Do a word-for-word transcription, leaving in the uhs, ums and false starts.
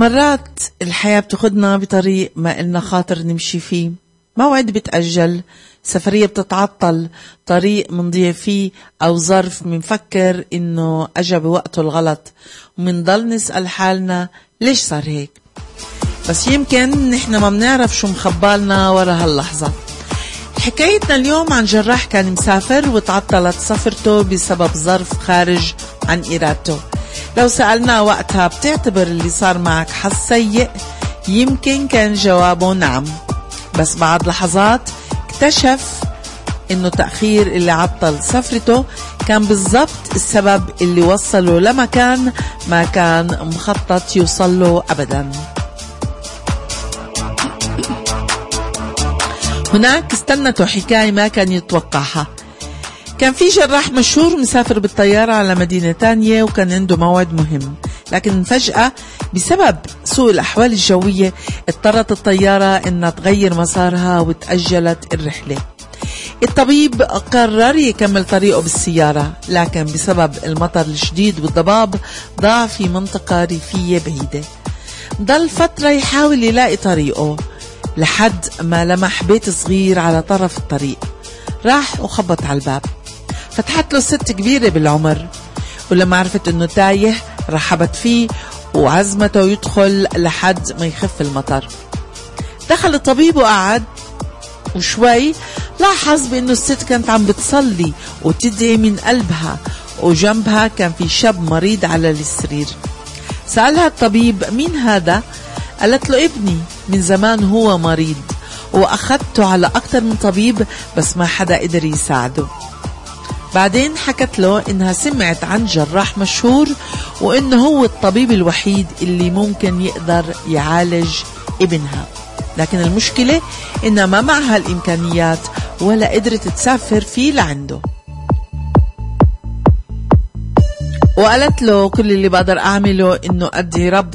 مرات الحياة بتاخدنا بطريق ما إلنا خاطر نمشي فيه، موعد بتأجل، سفرية بتتعطل، طريق منضيع فيه، أو ظرف منفكر إنه أجا بوقته الغلط، ومنضل نسأل حالنا ليش صار هيك؟ بس يمكن نحن ما منعرف شو مخبالنا ورا هاللحظة. حكايتنا اليوم عن جراح كان مسافر وتعطلت سفرته بسبب ظرف خارج عن إرادته. لو سألنا وقتها بتعتبر اللي صار معك حظ سيء؟ يمكن كان جوابه نعم، بس بعد لحظات اكتشف انه تأخير اللي عطل سفرته كان بالضبط السبب اللي وصله لمكان ما كان مخطط يوصله أبدا. هناك استنته حكاية ما كان يتوقعها. كان في جراح مشهور مسافر بالطيارة على مدينة تانية وكان عنده موعد مهم، لكن فجأة بسبب سوء الأحوال الجوية اضطرت الطيارة إنها تغير مسارها وتأجلت الرحلة. الطبيب قرر يكمل طريقه بالسيارة، لكن بسبب المطر الشديد والضباب ضاع في منطقة ريفية بعيدة. ضل فترة يحاول يلاقي طريقه لحد ما لمح بيت صغير على طرف الطريق. راح وخبط على الباب، فتحت له ست كبيرة بالعمر، ولما عرفت انه تايه رحبت فيه وعزمته يدخل لحد ما يخف المطر. دخل الطبيب وقعد، وشوي لاحظ بانه الست كانت عم بتصلي وتدعي من قلبها، وجنبها كان في شاب مريض على السرير. سألها الطبيب مين هذا؟ قالت له ابني، من زمان هو مريض وأخذته على أكتر من طبيب بس ما حدا قدر يساعده. بعدين حكت له إنها سمعت عن جراح مشهور وإنه هو الطبيب الوحيد اللي ممكن يقدر يعالج ابنها، لكن المشكلة إنها ما معها الإمكانيات ولا قدرت تسافر فيه لعنده. وقالت له كل اللي بقدر أعمله إنه أدعي رب